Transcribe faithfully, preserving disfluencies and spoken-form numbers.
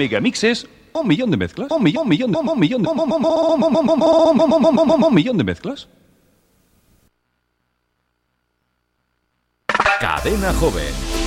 megamixes, un millón de mezclas, un millón, un millón, un millón, un millón de mezclas. Cadena Joven.